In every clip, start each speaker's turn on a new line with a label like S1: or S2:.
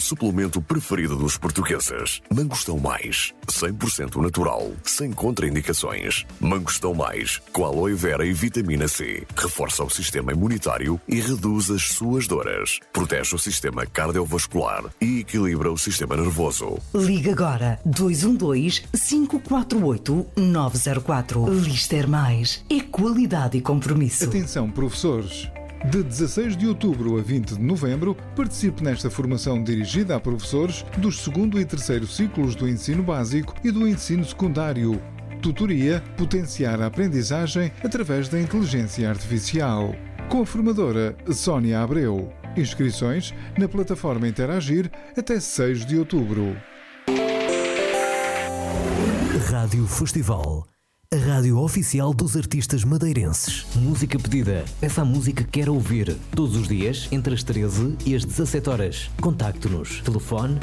S1: suplemento preferido dos portugueses. Mangostão Mais, 100% natural, sem contraindicações. Mangostão Mais, com aloe vera e vitamina C. Reforça o sistema imunitário e reduz as suas dores. Protege o sistema cardiovascular e equilibra o sistema nervoso.
S2: Liga agora 212-548-904. Lister Mais é qualidade e compromisso.
S3: Atenção, professores! De 16 de outubro a 20 de novembro, participe nesta formação dirigida a professores dos segundo e terceiro ciclos do ensino básico e do ensino secundário. Tutoria Potenciar a aprendizagem através da inteligência artificial. Com a formadora Sónia Abreu. Inscrições na plataforma Interagir até 6 de outubro.
S4: Rádio Festival. A rádio oficial dos artistas madeirenses. Música pedida. Peça a música que quer ouvir. Todos os dias, entre as 13 e as 17 horas. Contacte-nos. Telefone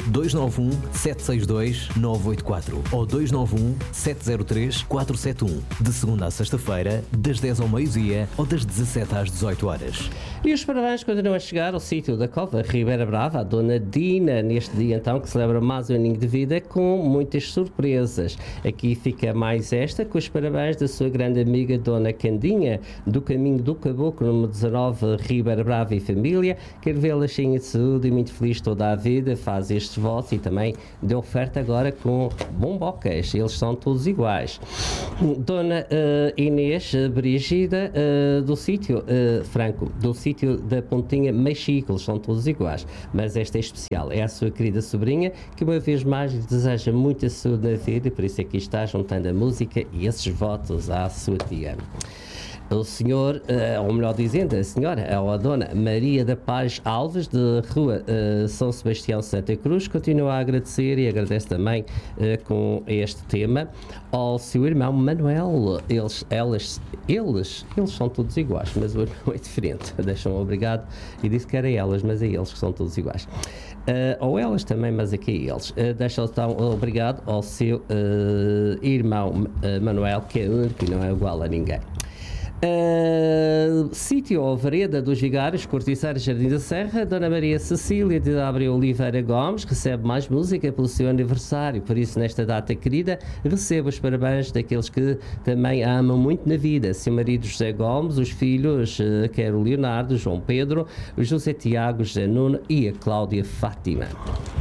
S4: 291-762-984 ou 291-703-471. De segunda à sexta-feira, das 10 ao meio-dia ou das 17 às 18 horas.
S5: E os parabéns continuam a chegar ao sítio da Cova Ribeira Brava, a Dona Dina, neste dia então que celebra mais um aninho de vida com muitas surpresas. Aqui fica mais esta, com os parabéns da sua grande amiga Dona Candinha, do Caminho do Caboclo, número 19, Ribeira Brava e família. Quero vê-la cheia de saúde e muito feliz toda a vida. Faz estes votos e também deu oferta agora com bombocas. Eles são todos iguais. Dona Inês Brigida, do sítio Franco, do sítio da Pontinha Mexico. Eles são todos iguais. Mas esta é especial. É a sua querida sobrinha, que uma vez mais lhe deseja muita saúde na vida e por isso aqui está juntando a música e esses votos à sua tia. O senhor, ou melhor dizendo, a senhora, ou a dona Maria da Paz Alves, de Rua São Sebastião Santa Cruz, continua a agradecer e agradece também com este tema ao seu irmão Manuel. Eles são todos iguais, mas o irmão é diferente. Deixam obrigado e disse que era elas, mas é eles que são todos iguais. Ou elas também, mas aqui é eles. Deixa então obrigado ao seu irmão Manuel, que é único e não é igual a ninguém. Sítio ou Vereda dos Vigários, Cortiçeiros, Jardim da Serra, Dona Maria Cecília de Abreu Oliveira Gomes recebe mais música pelo seu aniversário. Por isso, nesta data querida, receba os parabéns daqueles que também a amam muito na vida. Seu marido José Gomes, os filhos, quer o Leonardo, João Pedro, o José Tiago, José Nuno e a Cláudia Fátima.